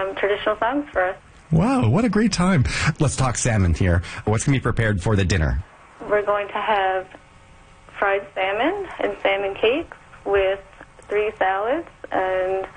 traditional songs for us. Wow, what a great time. Let's talk salmon here. What's going to be prepared for the dinner? We're going to have fried salmon and salmon cakes with 3 salads and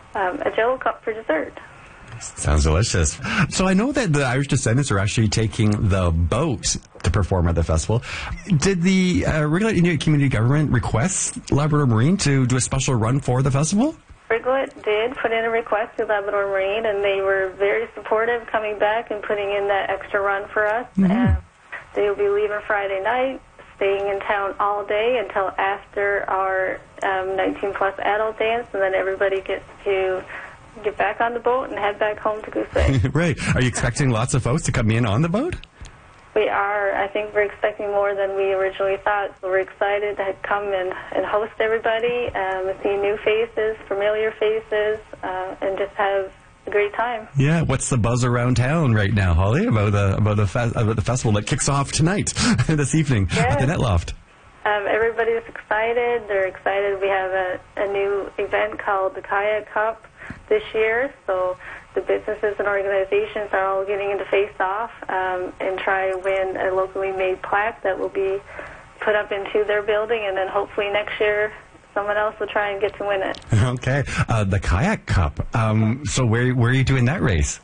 a Jello cup for dessert. Sounds delicious. So I know that the Irish Descendants are actually taking the boat to perform at the festival. Did the Rigolet Inuit Community Government request Labrador Marine to do a special run for the festival? Rigolet did put in a request to Labrador Marine, and they were very supportive coming back and putting in that extra run for us. Mm-hmm. They will be leaving Friday night, staying in town all day until after our 19-plus adult dance, and then everybody gets to get back on the boat and head back home to Goose Bay. Right. Are you expecting lots of folks to come in on the boat? We are. I think we're expecting more than we originally thought. So we're excited to come and host everybody, see new faces, familiar faces, and just have a great time. Yeah. What's the buzz around town right now, Holly, about the festival that kicks off tonight, this evening at the Net Loft? Everybody's excited. They're excited. We have a new event called the Kayak Cup this year, so the businesses and organizations are all getting into face-off and try to win a locally made plaque that will be put up into their building, and then hopefully next year someone else will try and get to win it. Okay. The Kayak Cup. So where are you doing that race?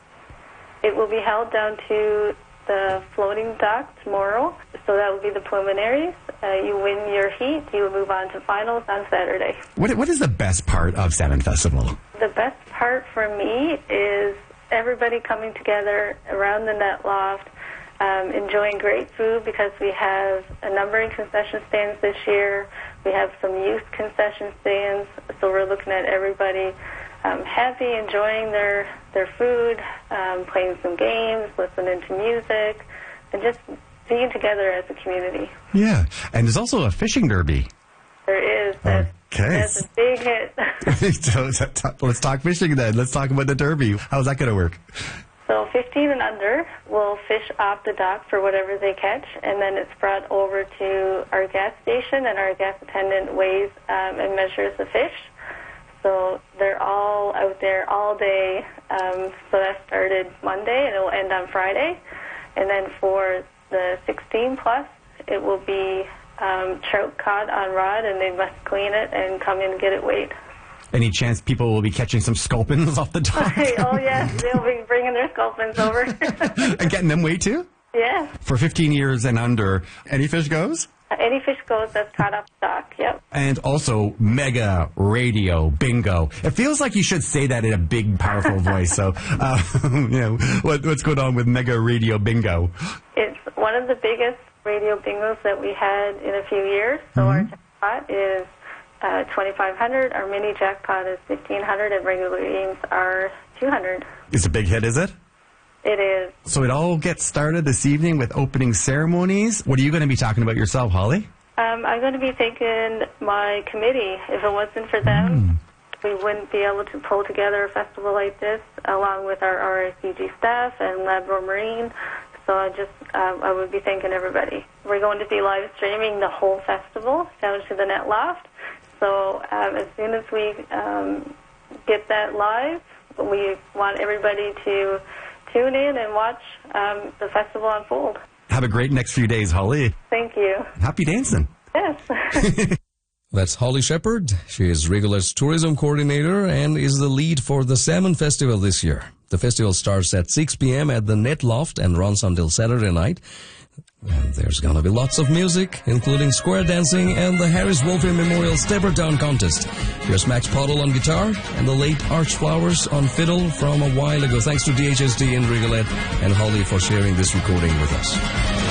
It will be held down to the floating dock tomorrow, so that will be the preliminaries. You win your heat, you will move on to finals on Saturday. What is the best part of Salmon Festival? The best part for me is everybody coming together around the Net Loft, enjoying great food because we have a number of concession stands this year. We have some youth concession stands, so we're looking at everybody happy, enjoying their food, playing some games, listening to music, and just being together as a community. Yeah, and there's also a fishing derby. There is. That's a big hit. So let's talk fishing then. Let's talk about the derby. How's that going to work? So 15 and under will fish off the dock for whatever they catch, and then it's brought over to our gas station, and our gas attendant weighs and measures the fish. So they're all out there all day. So that started Monday, and it will end on Friday. And then for the 16-plus, it will be trout caught on rod, and they must clean it and come in and get it weighed. Any chance people will be catching some sculpins off the dock? Oh, yes. They'll be bringing their sculpins over. And getting them weighed, too? Yeah. For 15 years and under, any fish goes? Any fish goes that's caught off the dock, yep. And also Mega Radio Bingo. It feels like you should say that in a big, powerful voice. So, what's going on with Mega Radio Bingo? It's one of the biggest radio bingos that we had in a few years. So our jackpot is $2,500. Our mini jackpot is $1,500, and regular games are $200. It's a big hit, is it? It is. So it all gets started this evening with opening ceremonies. What are you going to be talking about yourself, Holly? I'm going to be thanking my committee. If it wasn't for them, we wouldn't be able to pull together a festival like this, along with our RSCG staff and Labrador Marine. So I would be thanking everybody. We're going to be live streaming the whole festival down to the Net Loft. So as soon as we get that live, we want everybody to tune in and watch the festival unfold. Have a great next few days, Holly. Thank you. Happy dancing. Yes. That's Holly Shepard. She is Rigolet's tourism coordinator and is the lead for the Salmon Festival this year. The festival starts at 6 p.m. at the Net Loft and runs until Saturday night. And there's going to be lots of music, including square dancing and the Harris Wolfe Memorial Stepper Down Contest. Here's Max Pottle on guitar and the late Arch Flowers on fiddle from a while ago. Thanks to DHSD and Rigolet and Holly for sharing this recording with us.